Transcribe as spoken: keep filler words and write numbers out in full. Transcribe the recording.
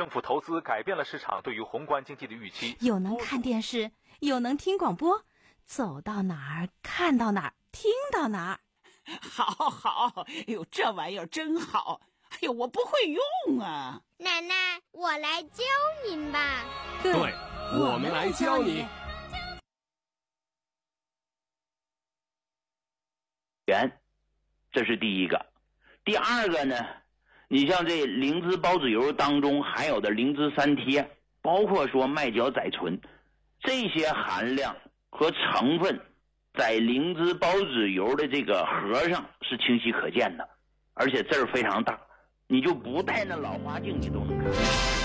政府投资改变了市场对于宏观经济的预期。 有能看电视，有能听广播，走到哪儿看到哪儿，听到哪儿。 好好，哎呦，这玩意儿真好。哎呦，我不会用啊。 奶奶，我来教您吧。 对，我们来教你。 元，这是第一个。第二个呢，你像这灵芝孢子油当中含有的灵芝三萜，包括说麦角甾醇，这些含量和成分在灵芝孢子油的这个盒上是清晰可见的，而且字儿非常大，你就不戴那老花镜你都能看。